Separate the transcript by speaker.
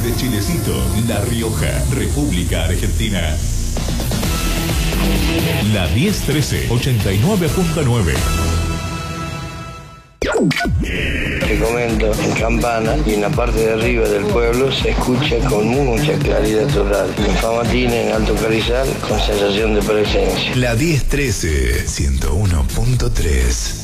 Speaker 1: Desde Chilecito, La Rioja, República Argentina. La 1013, 89.9.
Speaker 2: Te comento, en Campana y en la parte de arriba del pueblo se escucha con mucha claridad total. En Famatina, en Alto Carizal, con sensación de presencia.
Speaker 1: La 1013, 101.3.